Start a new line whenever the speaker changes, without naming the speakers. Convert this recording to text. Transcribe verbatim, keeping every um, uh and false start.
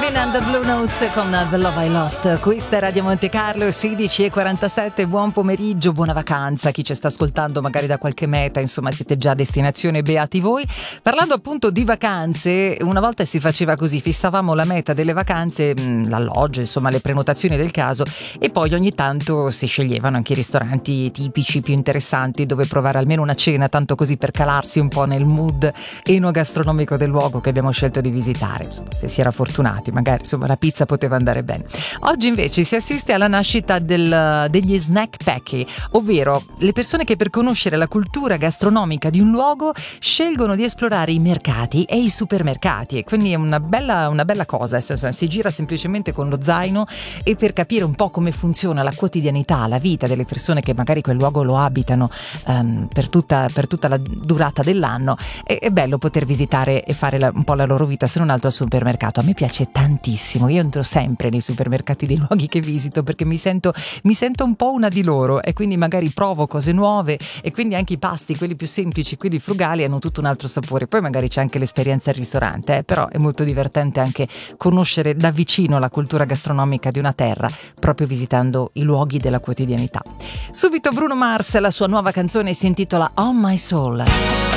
Alvin and the Blue Notes con The Love I Lost. Questa è Radio Monte Carlo, sedici e quarantasette. Buon pomeriggio, buona vacanza. Chi ci sta ascoltando magari da qualche meta, insomma siete già a destinazione, beati voi. Parlando appunto di vacanze, una volta si faceva così, fissavamo la meta delle vacanze, l'alloggio, insomma le prenotazioni del caso, e poi ogni tanto si sceglievano anche i ristoranti tipici più interessanti dove provare almeno una cena, tanto così per calarsi un po' nel mood enogastronomico del luogo che abbiamo scelto di visitare. Insomma, se si era fortunati, magari insomma la pizza poteva andare bene. Oggi invece si assiste alla nascita del, degli snack packy, ovvero le persone che per conoscere la cultura gastronomica di un luogo scelgono di esplorare i mercati e i supermercati, e quindi è una bella, una bella cosa. Si gira semplicemente con lo zaino, e per capire un po' come funziona la quotidianità, la vita delle persone che magari quel luogo lo abitano um, per, tutta, per tutta la durata dell'anno, è, è bello poter visitare e fare la, un po' la loro vita, se non altro al supermercato. A me piace tantissimo, io entro sempre nei supermercati dei luoghi che visito perché mi sento, mi sento un po' una di loro, e quindi magari provo cose nuove, e quindi anche i pasti, quelli più semplici, quelli frugali, hanno tutto un altro sapore. Poi magari c'è anche l'esperienza al ristorante, eh, però è molto divertente anche conoscere da vicino la cultura gastronomica di una terra, proprio visitando i luoghi della quotidianità. Subito Bruno Mars, la sua nuova canzone si intitola On My Soul.